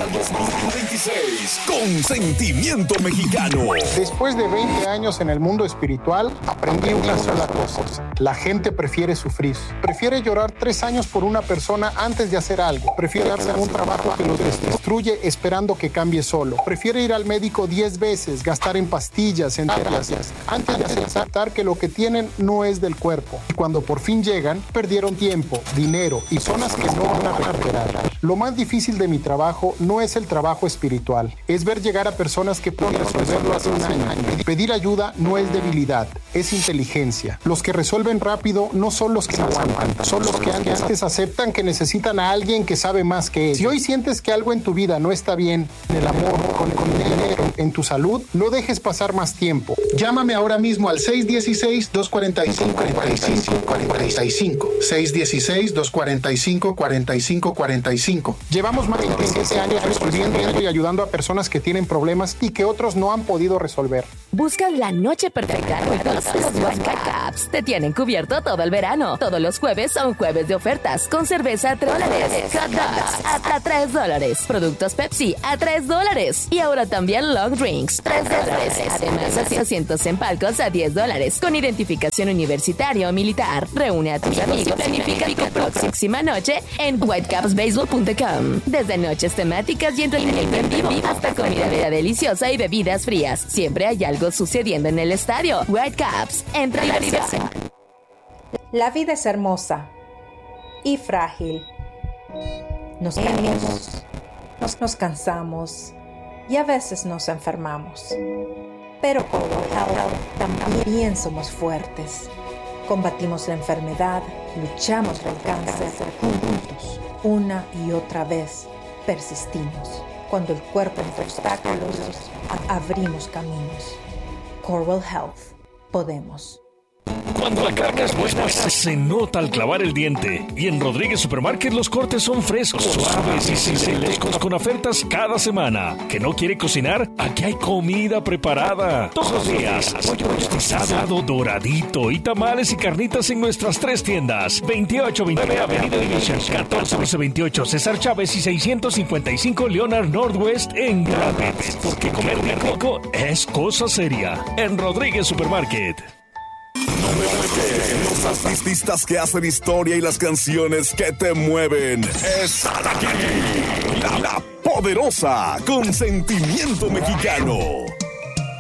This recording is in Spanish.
Mundial 2026 con sentimiento mexicano. Después de 20 años en el mundo espiritual, aprendí una sola cosa. La gente prefiere sufrir. Prefiere llorar 3 años por una persona antes de hacer algo. Prefiere darse un trabajo que los destruye esperando que cambie solo. Prefiere ir al médico 10 veces, gastar en pastillas, en terapias, antes de aceptar que lo que tienen no es del cuerpo. Y cuando por fin llegan, perdieron tiempo, dinero y zonas que no van a recuperar. Lo más difícil de mi trabajo no es el trabajo espiritual. Es ver llegar a personas que pueden resolverlo hace un año. Pedir ayuda no es debilidad, es inteligencia. Los que resuelven rápido no son los que no aguantan, son los que antes aceptan que necesitan a alguien que sabe más que ellos. Si hoy sientes que algo en tu vida no está bien, en el amor, con el dinero, en tu salud, no dejes pasar más tiempo. Llámame ahora mismo al 616-245-4545. 616-245-4545. Llevamos más de 27 años resolviendo y ayudando a personas que tienen problemas y que otros no han podido resolver. ¿Buscas la noche perfecta? Entonces los Whitecaps te tienen cubierto todo el verano. Todos los jueves son jueves de ofertas con cerveza a $3, hot dogs a $3, productos Pepsi a $3 y ahora también long drinks $3. Además, asientos en palcos a $10 con identificación universitaria o militar. Reúne a tus amigos y planifica tu próxima noche en whitecapsbaseball.com. Desde noches temáticas y entretenimiento en vivo hasta comida deliciosa y bebidas frías. Siempre hay algo sucediendo en el estadio. Whitecaps, entra y diversión. La vida es hermosa y frágil. Nos caemos, nos cansamos y a veces nos enfermamos. Pero por Health también somos fuertes. Combatimos la enfermedad, luchamos contra el cáncer juntos. Una y otra vez persistimos. Cuando el cuerpo enfrenta obstáculos, abrimos caminos. Corewell Health. Podemos. Cuando la carne es buena, se nota al clavar el diente. Y en Rodríguez Supermarket los cortes son frescos, suaves y selectos con ofertas cada semana. ¿Que no quiere cocinar? Aquí hay comida preparada. Todos los días. Pollo rostizado, doradito y tamales y carnitas en nuestras 3 tiendas. 2829 Avenida División, 1428 César Chávez y 655 Leonard Northwest en Rapids. Porque comer rico es cosa seria. En Rodríguez Supermarket. Los artistas que hacen historia y las canciones que te mueven están aquí. La Poderosa con sentimiento mexicano.